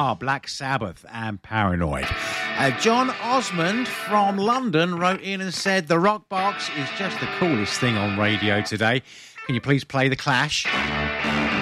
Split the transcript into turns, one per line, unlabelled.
Black Sabbath and Paranoid. John Osmond from London wrote in and said, the Rock Box is just the coolest thing on radio today. Can you please play The Clash?